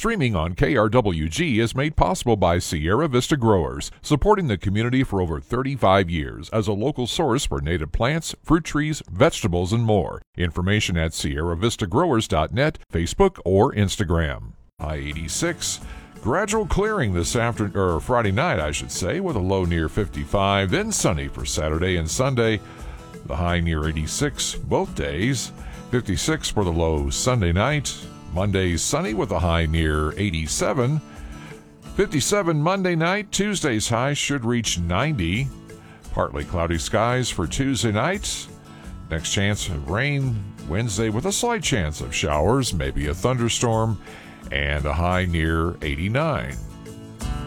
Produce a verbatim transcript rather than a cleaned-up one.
Streaming on K R W G is made possible by Sierra Vista Growers, supporting the community for over thirty-five years as a local source for native plants, fruit trees, vegetables, and more. Information at sierra vista growers dot net, Facebook, or Instagram. I eighty-six. Gradual clearing this after or Friday night, I should say, with a low near fifty-five, then sunny for Saturday and Sunday. The high near eighty-six both days. fifty-six for the low Sunday night. Monday sunny with a high near eighty-seven. fifty-seven Monday night. Tuesday's high should reach ninety. Partly cloudy skies for Tuesday night. Next chance of rain Wednesday with a slight chance of showers, maybe a thunderstorm, and a high near eighty-nine.